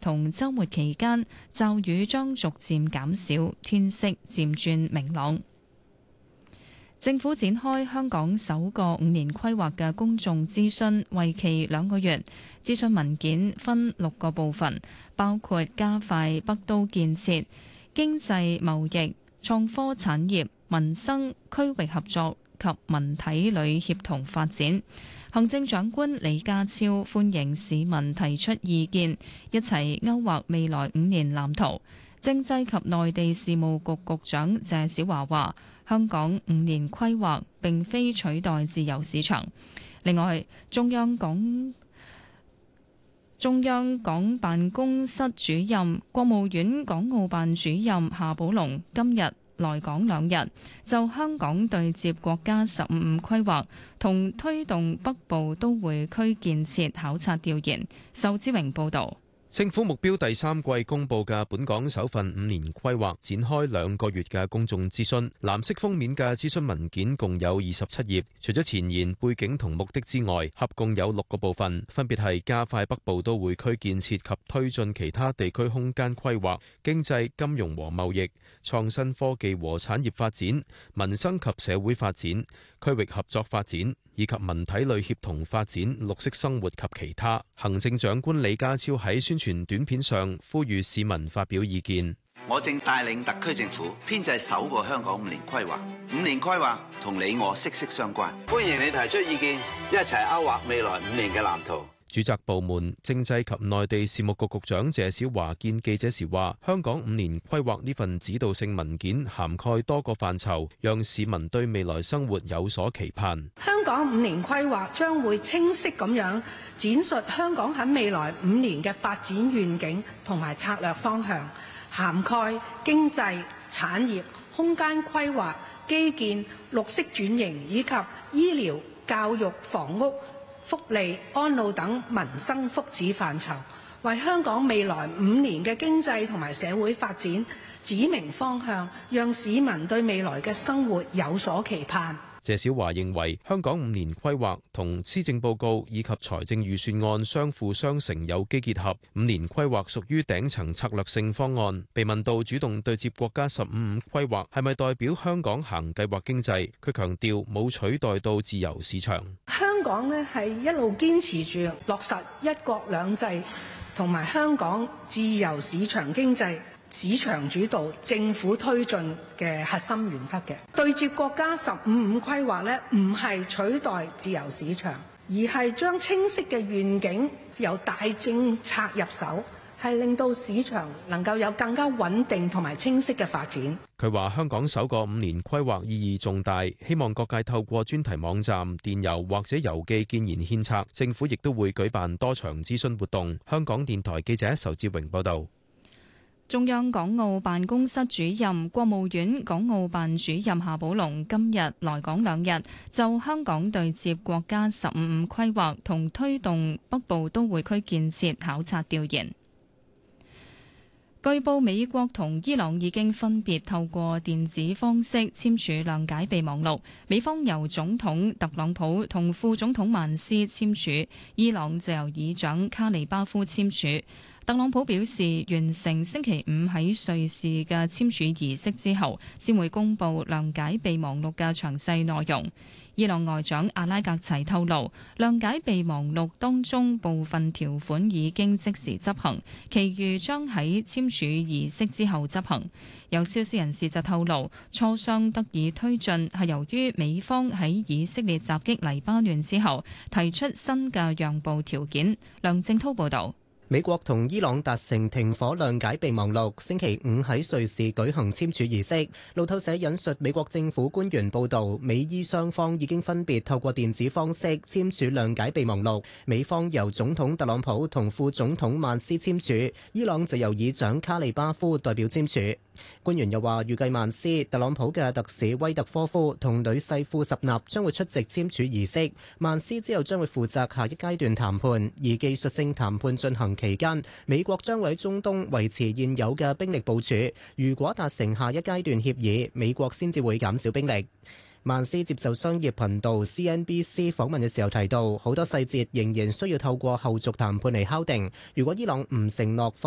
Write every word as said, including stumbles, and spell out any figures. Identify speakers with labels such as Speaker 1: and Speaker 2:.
Speaker 1: 同週末期間，驟雨將逐漸減少，天色漸轉明朗。政府展開香港首個五年規劃嘅公眾諮詢，為期兩個月。諮詢文件分六個部分，包括加快北都建設、經濟貿易、創科產業、民生、區域合作及文體旅協同發展。行政長官李家超歡迎市民提出意見，一齊勾畫未來五年藍圖。政制及內地事務局局長謝小華話：香港五年規劃並非取代自由市場。另外，中央港中央港辦公室主任、國務院港澳辦主任夏寶龍今日來港兩日，就香港對接國家十五五規劃同推動北部都會區建設考察調研。仇志榮報導。
Speaker 2: 政府目標第三季公佈嘅本港首份五年規劃展開兩個月嘅公眾諮詢。藍色封面嘅諮詢文件共有二十七頁，除咗前言、背景同目的之外，合共有六個部分，分別係加快北部都會區建設及推進其他地區空間規劃、經濟金融和貿易、創新科技和產業發展、民生及社會發展、區域合作發展以及文體旅協同發展、綠色生活及其他。行政長官李家超喺宣傳短片上呼籲市民發表意見。
Speaker 3: 我正帶領特區政府編製首個香港五年規劃，五年規劃同你我息息相關。歡迎你提出意見，一齊勾畫未來五年嘅藍圖。
Speaker 2: 主責部門政制及內地事務局局長謝小華見記者時話：香港五年規劃呢份指導性文件涵蓋多個範疇，讓市民對未來生活有所期盼。
Speaker 4: 香港五年規劃將會清晰咁樣展述香港喺未來五年嘅發展願景同埋策略方向，涵蓋經濟、產業、空間規劃、基建、綠色轉型以及醫療、教育、房屋、福利、安老等民生福祉範疇，為香港未來五年嘅經濟同埋社會發展指明方向，讓市民對未來嘅生活有所期盼。
Speaker 2: 謝小華認為，香港五年規劃同施政報告以及財政預算案相輔相成，有機結合。五年規劃屬於頂層策略性方案。被問到主動對接國家十五五規劃係咪代表香港行計劃經濟，佢強調冇取代到自由市場。
Speaker 4: 香港呢係一路堅持住落實一國兩制同埋香港自由市場經濟。市場主導、政府推進嘅核心原則嘅對接國家十五五規劃呢，唔係取代自由市場，而係將清晰嘅願景由大政策入手，係令到市場能夠有更加穩定同埋清晰嘅發展。
Speaker 2: 佢話香港首個五年規劃意義重大，希望各界透過專題網站、電郵或者郵寄建言獻策。政府亦都會舉辦多場諮詢活動。香港電台記者仇志榮報導。
Speaker 1: 中央港澳辦公室主任、國務院港澳辦主任夏寶龍今日來港兩日，就香港對接國家十五五規劃同推動北部都會區建設考察調研。據報，美國同伊朗已經分別透過電子方式簽署諒解備忘錄，美方由總統特朗普同副總統曼斯簽署，伊朗就由議長卡里巴夫簽署。特朗普表示，完成星期五喺瑞士嘅簽署儀式之後，先會公布諒解備忘錄嘅詳細內容。伊朗外長阿拉格齊透露，諒解備忘錄當中部分條款已經即時執行，其餘將喺簽署儀式之後執行。有消息人士就透露，磋商得以推進係由於美方喺以色列襲擊黎巴嫩之後提出新嘅讓步條件。梁正滔報導。
Speaker 5: 美國同伊朗達成停火諒解備忘錄，星期五喺瑞士舉行簽署儀式。路透社引述美國政府官員報導，美伊雙方已經分別透過電子方式簽署諒解備忘錄，美方由總統特朗普同副總統曼斯簽署，伊朗就由議長卡利巴夫代表簽署。官員又話，預計曼斯、特朗普嘅特使威特科夫同女婿庫什納將會出席簽署儀式，曼斯之後將會負責下一階段談判，而技術性談判進行期間，美國將會喺中東維持現有嘅兵力部署，如果達成下一階段協議，美國先至會減少兵力。曼斯接受商業頻道 C N B C 訪問嘅時候提到，好多細節仍然需要透過後續談判嚟敲定。如果伊朗唔承諾放